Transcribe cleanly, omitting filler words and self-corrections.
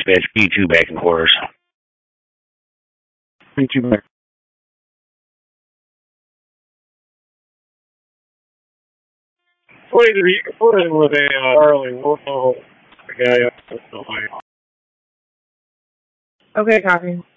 dispatch B2 back in quarters. B2 back. You can put in with a Arling. We'll know the guy up. Okay, copy.